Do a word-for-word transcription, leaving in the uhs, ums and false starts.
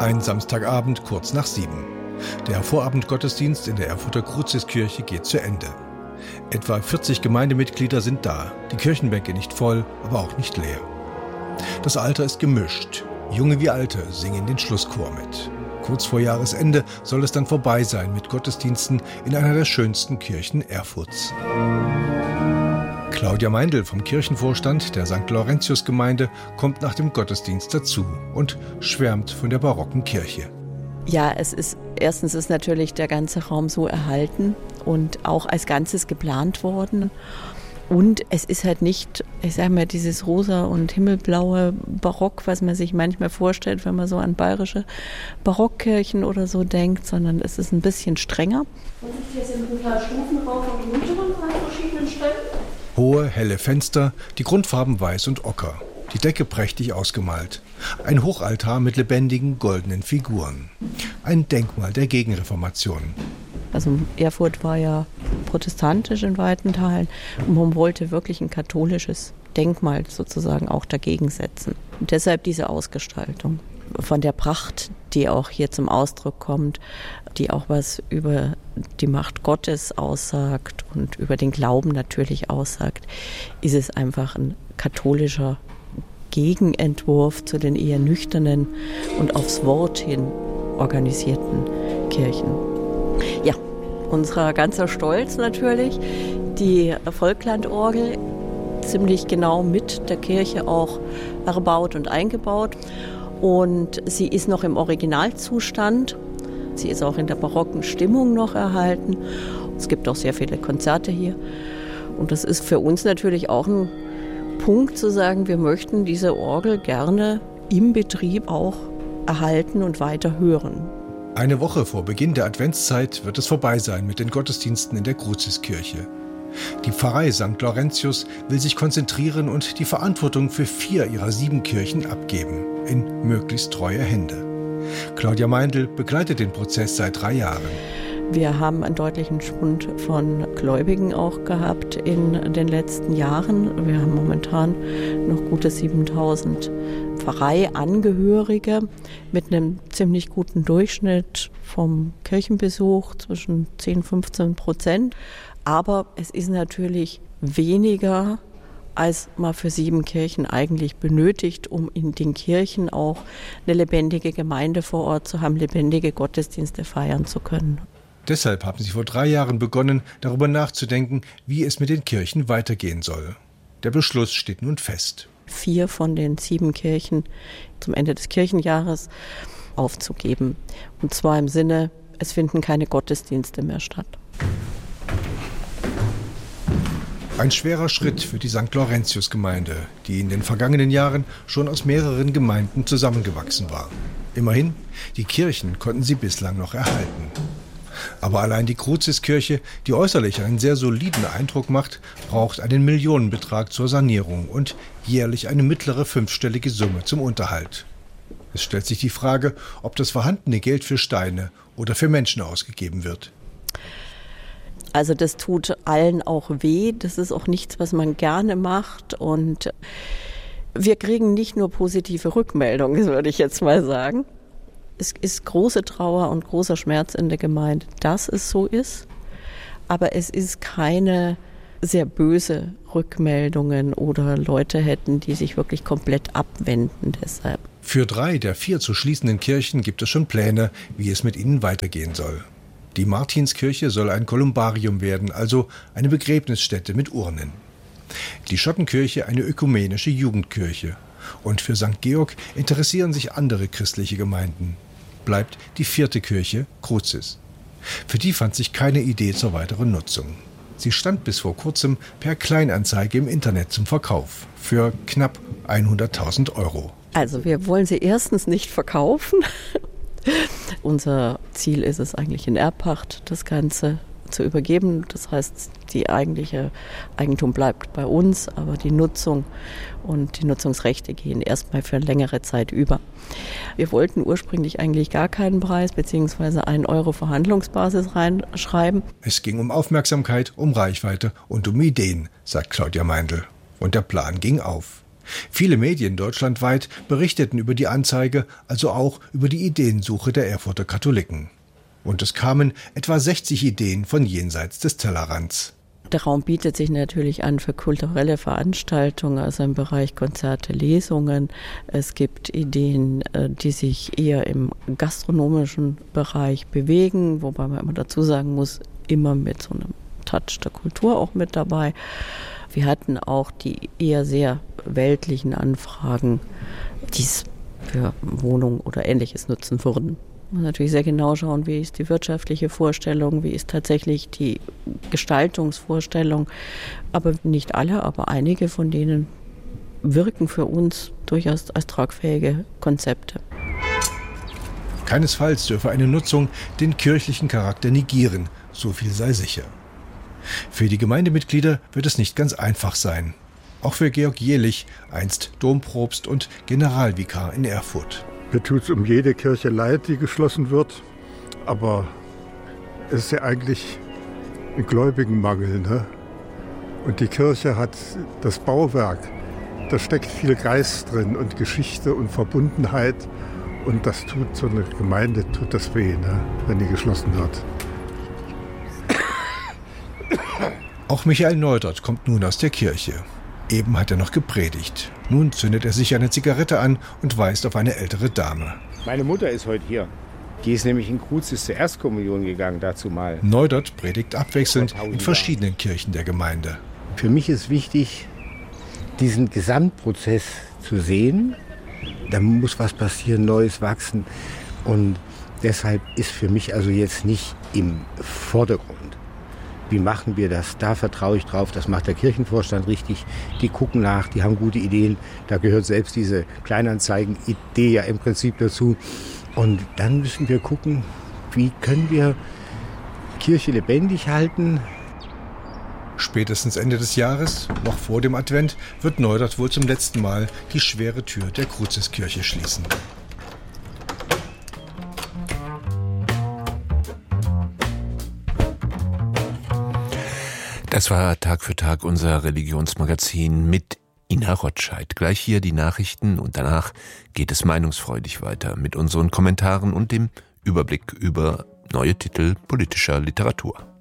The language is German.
Ein Samstagabend kurz nach sieben. Der Vorabendgottesdienst in der Erfurter Cruciskirche geht zu Ende. Etwa vierzig Gemeindemitglieder sind da, die Kirchenbänke nicht voll, aber auch nicht leer. Das Alter ist gemischt. Junge wie Alte singen den Schlusschor mit. Kurz vor Jahresende soll es dann vorbei sein mit Gottesdiensten in einer der schönsten Kirchen Erfurts. Claudia Meindl vom Kirchenvorstand der Sankt Laurentius-Gemeinde kommt nach dem Gottesdienst dazu und schwärmt von der barocken Kirche. Ja, es ist erstens ist natürlich der ganze Raum so erhalten und auch als Ganzes geplant worden. Und es ist halt nicht, ich sage mal, dieses rosa und himmelblaue Barock, was man sich manchmal vorstellt, wenn man so an bayerische Barockkirchen oder so denkt, sondern es ist ein bisschen strenger. Und hier sind ein paar Stufen rauf und runter an verschiedenen Stellen. Hohe, helle Fenster, die Grundfarben weiß und ocker. Die Decke prächtig ausgemalt. Ein Hochaltar mit lebendigen, goldenen Figuren. Ein Denkmal der Gegenreformation. Also Erfurt war ja protestantisch in weiten Teilen und man wollte wirklich ein katholisches Denkmal sozusagen auch dagegen setzen. Und deshalb diese Ausgestaltung. Von der Pracht, die auch hier zum Ausdruck kommt, die auch was über die Macht Gottes aussagt und über den Glauben natürlich aussagt, ist es einfach ein katholischer Gegenentwurf zu den eher nüchternen und aufs Wort hin organisierten Kirchen. Ja, unser ganzer Stolz natürlich, die Volklandorgel, ziemlich genau mit der Kirche auch erbaut und eingebaut. Und sie ist noch im Originalzustand. Sie ist auch in der barocken Stimmung noch erhalten. Es gibt auch sehr viele Konzerte hier. Und das ist für uns natürlich auch ein Punkt zu sagen, wir möchten diese Orgel gerne im Betrieb auch erhalten und weiter hören. Eine Woche vor Beginn der Adventszeit wird es vorbei sein mit den Gottesdiensten in der Cruciskirche. Die Pfarrei Sankt Laurentius will sich konzentrieren und die Verantwortung für vier ihrer sieben Kirchen abgeben, in möglichst treue Hände. Claudia Meindl begleitet den Prozess seit drei Jahren. Wir haben einen deutlichen Schwund von Gläubigen auch gehabt in den letzten Jahren. Wir haben momentan noch gute siebentausend Pfarreiangehörige mit einem ziemlich guten Durchschnitt vom Kirchenbesuch zwischen zehn und fünfzehn Prozent. Aber es ist natürlich weniger, als man für sieben Kirchen eigentlich benötigt, um in den Kirchen auch eine lebendige Gemeinde vor Ort zu haben, lebendige Gottesdienste feiern zu können. Deshalb haben sie vor drei Jahren begonnen, darüber nachzudenken, wie es mit den Kirchen weitergehen soll. Der Beschluss steht nun fest. Vier von den sieben Kirchen zum Ende des Kirchenjahres aufzugeben. Und zwar im Sinne, es finden keine Gottesdienste mehr statt. Ein schwerer Schritt für die Sankt Laurentius-Gemeinde, die in den vergangenen Jahren schon aus mehreren Gemeinden zusammengewachsen war. Immerhin, die Kirchen konnten sie bislang noch erhalten. Aber allein die Cruciskirche, die äußerlich einen sehr soliden Eindruck macht, braucht einen Millionenbetrag zur Sanierung und jährlich eine mittlere fünfstellige Summe zum Unterhalt. Es stellt sich die Frage, ob das vorhandene Geld für Steine oder für Menschen ausgegeben wird. Also das tut allen auch weh. Das ist auch nichts, was man gerne macht. Und wir kriegen nicht nur positive Rückmeldungen, würde ich jetzt mal sagen. Es ist große Trauer und großer Schmerz in der Gemeinde, dass es so ist. Aber es ist keine sehr böse Rückmeldungen oder Leute hätten, die sich wirklich komplett abwenden deshalb. Für drei der vier zu schließenden Kirchen gibt es schon Pläne, wie es mit ihnen weitergehen soll. Die Martinskirche soll ein Kolumbarium werden, also eine Begräbnisstätte mit Urnen. Die Schottenkirche eine ökumenische Jugendkirche. Und für Sankt Georg interessieren sich andere christliche Gemeinden. Bleibt die vierte Kirche, Crucis. Für die fand sich keine Idee zur weiteren Nutzung. Sie stand bis vor kurzem per Kleinanzeige im Internet zum Verkauf für knapp hunderttausend Euro. Also wir wollen sie erstens nicht verkaufen. Unser Ziel ist es eigentlich in Erbpacht, das Ganze zu übergeben. Das heißt, die eigentliche Eigentum bleibt bei uns, aber die Nutzung und die Nutzungsrechte gehen erstmal für längere Zeit über. Wir wollten ursprünglich eigentlich gar keinen Preis bzw. einen Euro Verhandlungsbasis reinschreiben. Es ging um Aufmerksamkeit, um Reichweite und um Ideen, sagt Claudia Meindl. Und der Plan ging auf. Viele Medien deutschlandweit berichteten über die Anzeige, also auch über die Ideensuche der Erfurter Katholiken. Und es kamen etwa sechzig Ideen von jenseits des Tellerrands. Der Raum bietet sich natürlich an für kulturelle Veranstaltungen, also im Bereich Konzerte, Lesungen. Es gibt Ideen, die sich eher im gastronomischen Bereich bewegen, wobei man immer dazu sagen muss, immer mit so einem Touch der Kultur auch mit dabei. Wir hatten auch die eher sehr weltlichen Anfragen, die es für Wohnungen oder Ähnliches nutzen würden. Man muss natürlich sehr genau schauen, wie ist die wirtschaftliche Vorstellung, wie ist tatsächlich die Gestaltungsvorstellung. Aber nicht alle, aber einige von denen wirken für uns durchaus als tragfähige Konzepte. Keinesfalls dürfe eine Nutzung den kirchlichen Charakter negieren, so viel sei sicher. Für die Gemeindemitglieder wird es nicht ganz einfach sein. Auch für Georg Jehlich, einst Dompropst und Generalvikar in Erfurt. Mir tut es um jede Kirche leid, die geschlossen wird, aber es ist ja eigentlich ein Gläubigenmangel, ne? Und die Kirche hat das Bauwerk, da steckt viel Geist drin und Geschichte und Verbundenheit und das tut so eine Gemeinde, tut das weh, ne? Wenn die geschlossen wird. Auch Michael Neudert kommt nun aus der Kirche. Eben hat er noch gepredigt. Nun zündet er sich eine Zigarette an und weist auf eine ältere Dame. Meine Mutter ist heute hier. Die ist nämlich in Kruzis zur Erstkommunion gegangen, dazu mal. Neudert predigt abwechselnd in verschiedenen Kirchen der Gemeinde. Für mich ist wichtig, diesen Gesamtprozess zu sehen. Da muss was passieren, Neues wachsen. Und deshalb ist für mich also jetzt nicht im Vordergrund. Wie machen wir das? Da vertraue ich drauf, das macht der Kirchenvorstand richtig. Die gucken nach, die haben gute Ideen. Da gehört selbst diese Kleinanzeigen-Idee ja im Prinzip dazu. Und dann müssen wir gucken, wie können wir Kirche lebendig halten. Spätestens Ende des Jahres, noch vor dem Advent, wird Neudert wohl zum letzten Mal die schwere Tür der Kruziskirche schließen. Das war Tag für Tag unser Religionsmagazin mit Ina Rotscheid. Gleich hier die Nachrichten und danach geht es meinungsfreudig weiter mit unseren Kommentaren und dem Überblick über neue Titel politischer Literatur.